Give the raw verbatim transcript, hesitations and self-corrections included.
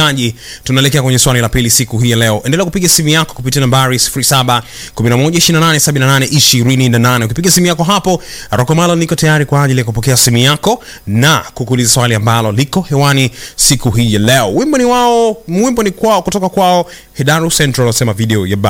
msikilizaji, tunaelekea kwenye swali la pili siku hii ya leo. Endelea kupiga simu yako kupitia nambari sifuri saba kumi na moja ishirini na nane sabini na nane ishirini na nane. Ukipiga simu yako hapo, Rokomalo niko tayari kwa ajili ya kupokea simu yako na kukuuliza swali ambalo liko hewani siku hii ya leo. Wimbo ni wao, wimbo ni kwao, kutoka kwao Hedaru Central, wasema video ya